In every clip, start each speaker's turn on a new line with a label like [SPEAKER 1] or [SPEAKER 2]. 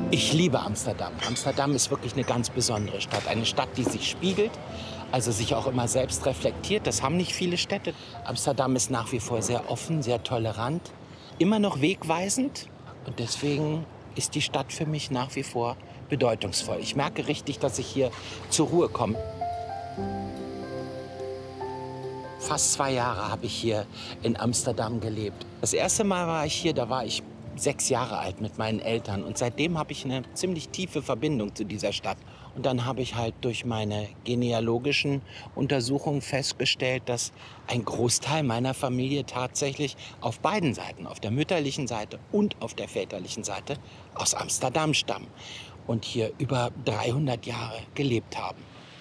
[SPEAKER 1] Ich liebe Amsterdam. Amsterdam ist wirklich eine ganz besondere Stadt. Eine Stadt, die sich spiegelt, also sich auch immer selbst reflektiert. Das haben nicht viele Städte. Amsterdam ist nach wie vor sehr offen, sehr tolerant, immer noch wegweisend. Und deswegen ist die Stadt für mich nach wie vor bedeutungsvoll. Ich merke richtig, dass ich hier zur Ruhe komme. Fast 2 Jahre habe ich hier in Amsterdam gelebt. Das erste Mal war ich hier, da war ich 6 Jahre alt mit meinen Eltern. Und seitdem habe ich eine ziemlich tiefe Verbindung zu dieser Stadt. Und dann habe ich halt durch meine genealogischen Untersuchungen festgestellt, dass ein Großteil meiner Familie tatsächlich auf beiden Seiten, auf der mütterlichen Seite und auf der väterlichen Seite, aus Amsterdam stammen und hier über 300 Jahre gelebt haben.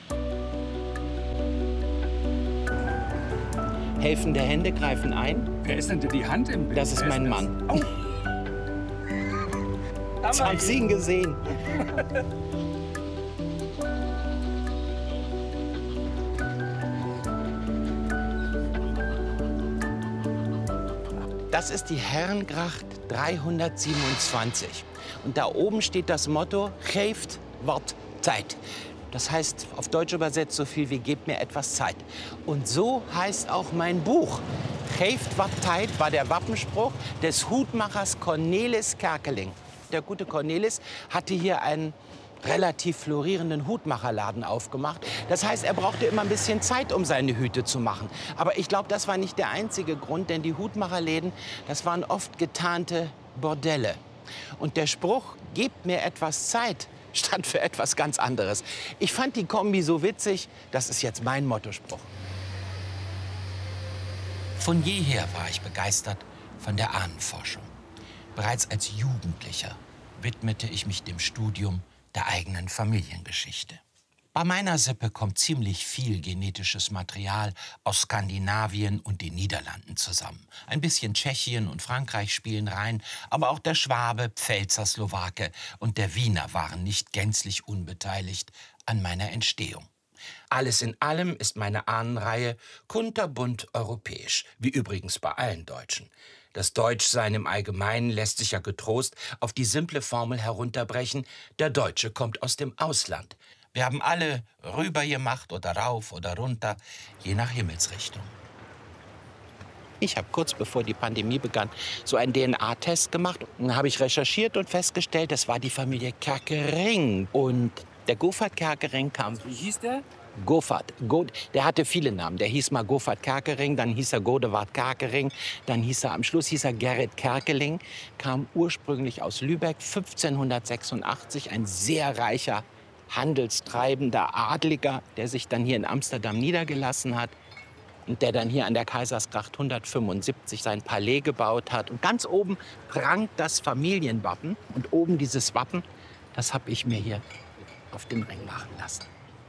[SPEAKER 1] Helfende Hände greifen ein.
[SPEAKER 2] Wer ist denn die Hand im Bild?
[SPEAKER 1] Das ist mein Mann.
[SPEAKER 2] Oh.
[SPEAKER 1] Jetzt haben Sie ihn gesehen. Das ist die Herrengracht 327. Und da oben steht das Motto, geeft wat Zeit. Das heißt auf Deutsch übersetzt so viel wie gebt mir etwas Zeit. Und so heißt auch mein Buch. Geeft wat Tijd war der Wappenspruch des Hutmachers Cornelis Kerkeling. Der gute Cornelis hatte hier einen relativ florierenden Hutmacherladen aufgemacht. Das heißt, er brauchte immer ein bisschen Zeit, um seine Hüte zu machen. Aber ich glaube, das war nicht der einzige Grund, denn die Hutmacherläden, das waren oft getarnte Bordelle. Und der Spruch, gebt mir etwas Zeit, stand für etwas ganz anderes. Ich fand die Kombi so witzig, das ist jetzt mein Mottospruch. Von jeher war ich begeistert von der Ahnenforschung. Bereits als Jugendlicher widmete ich mich dem Studium der eigenen Familiengeschichte. Bei meiner Sippe kommt ziemlich viel genetisches Material aus Skandinavien und den Niederlanden zusammen. Ein bisschen Tschechien und Frankreich spielen rein, aber auch der Schwabe, Pfälzer, Slowake und der Wiener waren nicht gänzlich unbeteiligt an meiner Entstehung. Alles in allem ist meine Ahnenreihe kunterbunt europäisch, wie übrigens bei allen Deutschen. Das Deutschsein im Allgemeinen lässt sich ja getrost auf die simple Formel herunterbrechen, der Deutsche kommt aus dem Ausland. Wir haben alle rüber gemacht oder rauf oder runter, je nach Himmelsrichtung. Ich habe kurz bevor die Pandemie begann, so einen DNA-Test gemacht. Dann habe ich recherchiert und festgestellt, das war die Familie Kerkering. Und der Govert Kerkering kam...
[SPEAKER 2] Wie hieß der?
[SPEAKER 1] Govert. Der hatte viele Namen. Der hieß mal Govert Kerkering, dann hieß er Godewart Kerkering, dann am Schluss hieß er Gerrit Kerkeling, kam ursprünglich aus Lübeck, 1586, ein sehr reicher, handelstreibender Adliger, der sich dann hier in Amsterdam niedergelassen hat und der dann hier an der Kaisersgracht 175 sein Palais gebaut hat. Und ganz oben prangt das Familienwappen. Und oben dieses Wappen, das habe ich mir hier auf den Ring machen lassen.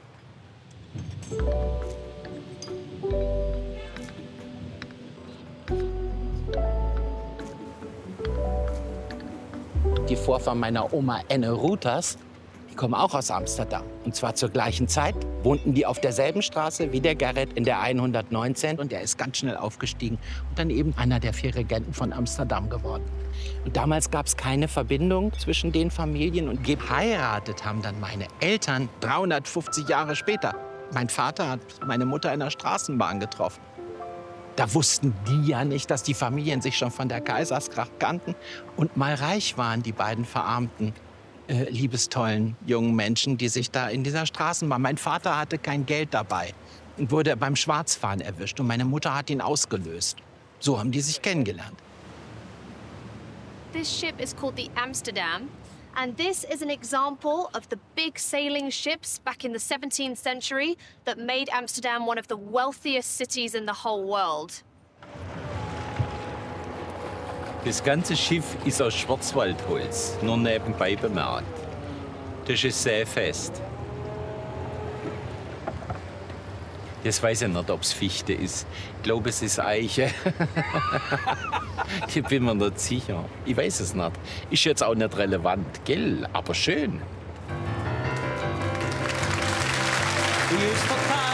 [SPEAKER 1] Die Vorfahren meiner Oma Enne Ruthers, die kommen auch aus Amsterdam. Und zwar zur gleichen Zeit wohnten die auf derselben Straße wie der Gerrit in der 119. Und er ist ganz schnell aufgestiegen und dann eben einer der 4 Regenten von Amsterdam geworden. Und damals gab es keine Verbindung zwischen den Familien. Und geheiratet haben dann meine Eltern 350 Jahre später. Mein Vater hat meine Mutter in der Straßenbahn getroffen. Da wussten die ja nicht, dass die Familien sich schon von der Kaisersgracht kannten und mal reich waren, die beiden verarmten, liebestollen jungen Menschen, die sich da in dieser Straßenbahn... Mein Vater hatte kein Geld dabei und wurde beim Schwarzfahren erwischt und meine Mutter hat ihn ausgelöst. So haben die sich kennengelernt.
[SPEAKER 3] This ship is called the Amsterdam. And this is an example of the big sailing ships back in the 17th century that made Amsterdam one of the wealthiest cities in the whole world.
[SPEAKER 4] Das ganze Schiff ist aus Schwarzwaldholz, nur nebenbei bemerkt. Das ist sehr fest. Jetzt weiß ich nicht, ob es Fichte ist. Ich glaube, es ist Eiche. Ich bin mir nicht sicher. Ich weiß es nicht. Ist jetzt auch nicht relevant, gell? Aber schön.